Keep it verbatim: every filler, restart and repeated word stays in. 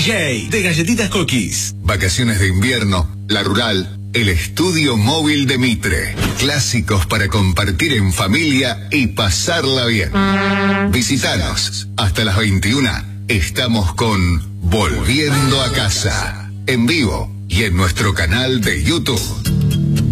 J de Galletitas Cookies. Vacaciones de invierno, La Rural, el estudio móvil de Mitre. Clásicos para compartir en familia y pasarla bien. Visítanos. Hasta las veintiuna estamos con Volviendo a Casa. En vivo y en nuestro canal de YouTube.